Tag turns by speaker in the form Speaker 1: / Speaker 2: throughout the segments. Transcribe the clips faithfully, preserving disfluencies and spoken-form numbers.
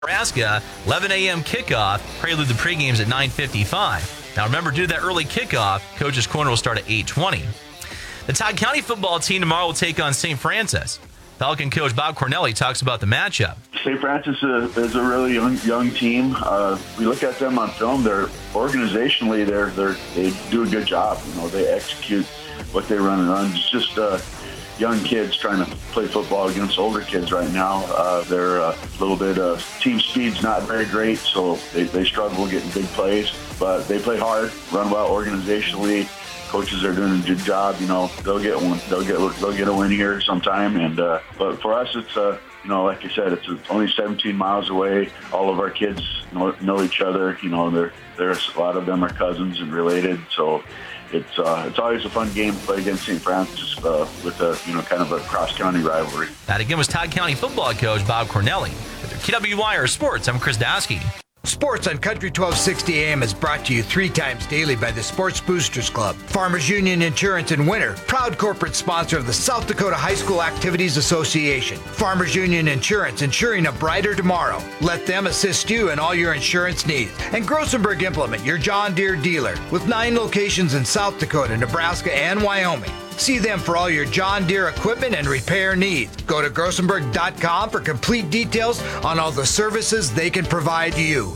Speaker 1: Nebraska, eleven a.m. kickoff. Prelude the pregames at nine fifty-five. Now remember, due to that early kickoff, Coach's Corner will start at eight twenty. The Todd County football team tomorrow will take on Saint Francis. Falcon coach Bob Cornelli talks about the matchup.
Speaker 2: Saint Francis is a, is a really young young team. Uh, we look at them on film. They're organizationally, they're they're they do a good job. You know, they execute what they run and run. It's just uh, young kids trying to play football against older kids right now. Uh, they're a little bit uh, team speed's not very great, so they, they struggle getting big plays. But they play hard, run well organizationally. Coaches are doing a good job. You know, they'll get one. They'll get they'll get a win here sometime. And uh, but for us, it's uh, you know, like I said, it's only seventeen miles away. All of our kids know, know each other. You know, they're there's a lot of them are cousins and related. So it's uh, it's always a fun game to play against Saint Francis uh, with a you know kind of a cross county rivalry.
Speaker 1: That again was Todd County football coach Bob Cornelli. With K W Y R Sports, I'm Chris Dasky.
Speaker 3: Sports on Country twelve sixty A M is brought to you three times daily by the Sports Boosters Club. Farmers Union Insurance in Winter, proud corporate sponsor of the South Dakota High School Activities Association. Farmers Union Insurance, ensuring a brighter tomorrow. Let them assist you in all your insurance needs. And Grossenberg Implement, your John Deere dealer, with nine locations in South Dakota, Nebraska, and Wyoming. See them for all your John Deere equipment and repair needs. Go to grossenberg dot com for complete details on all the services they can provide you.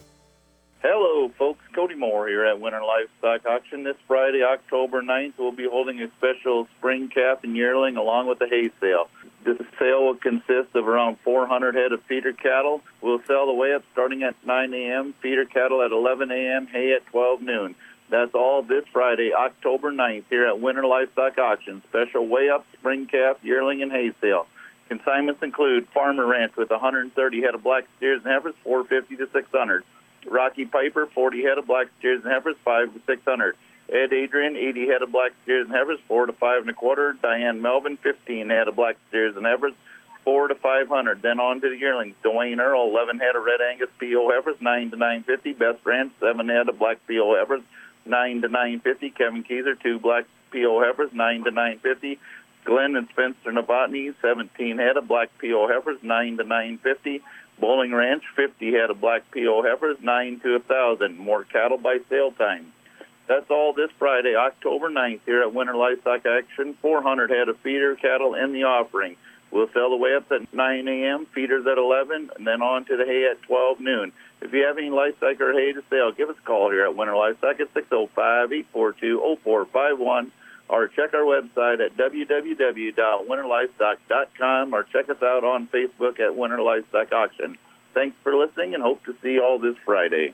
Speaker 4: Hello, folks. Cody Moore here at Winter Livestock Auction. This Friday, October ninth, we'll be holding a special spring calf and yearling along with a hay sale. This sale will consist of around four hundred head of feeder cattle. We'll sell the weigh-up starting at nine a.m., feeder cattle at eleven a.m., hay at twelve noon. That's all this Friday, October ninth, here at Winter Livestock Auction. Special weigh-up, spring calf, yearling, and hay sale. Consignments include Farmer Ranch with one hundred thirty head of black steers and heifers, four fifty to six hundred. Rocky Piper, forty head of black steers and heifers, five to six hundred. Ed Adrian, eighty head of black steers and heifers, four to five and a quarter. Diane Melvin, fifteen head of black steers and heifers, four to five hundred. Then on to the yearlings. Dwayne Earl, eleven head of red Angus P O heifers, nine to nine fifty. Best Ranch, seven head of black P O heifers, nine to nine fifty. Kevin Keyser, two black P O heifers, nine to nine fifty. Glenn and Spencer Novotny, seventeen head of black P O heifers, nine to nine fifty. Bowling Ranch, fifty head of black P O heifers, nine to one thousand. More cattle by sale time. That's all this Friday, October ninth, here at Winter Livestock Action. four hundred head of feeder cattle in the offering. We'll sell the weigh-ups at nine a.m., feeders at eleven, and then on to the hay at twelve noon. If you have any livestock or hay to sell, give us a call here at Winter Livestock at six oh five, eight four two, oh four five one, or check our website at w w w dot winter livestock dot com, or check us out on Facebook at Winter Livestock Auction. Thanks for listening, and hope to see you all this Friday.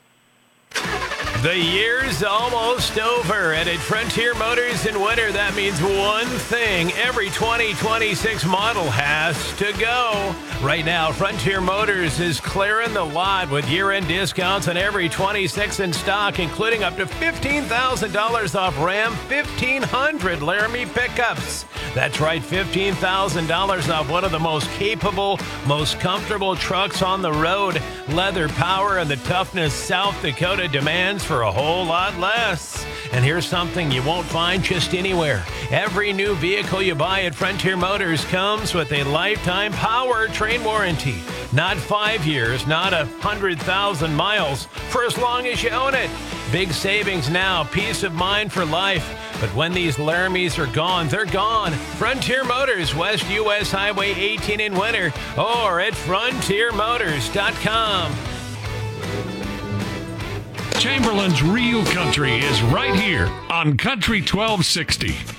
Speaker 5: The year's almost over, and at Frontier Motors in winter, that means one thing. Every twenty twenty-six model has to go. Right now, Frontier Motors is clearing the lot with year-end discounts on every twenty-six in stock, including up to fifteen thousand dollars off Ram fifteen hundred Laramie pickups. That's right, fifteen thousand dollars off one of the most capable, most comfortable trucks on the road. Leather power and the toughness South Dakota demands for a whole lot less. And here's something you won't find just anywhere. Every new vehicle you buy at Frontier Motors comes with a lifetime powertrain warranty. Not five years, not a hundred thousand miles, for as long as you own it. Big savings now, peace of mind for life. But when these Laramies are gone, they're gone. Frontier Motors, West U S Highway eighteen in winter, or at frontier motors dot com.
Speaker 6: Chamberlain's Real Country is right here on Country twelve sixty.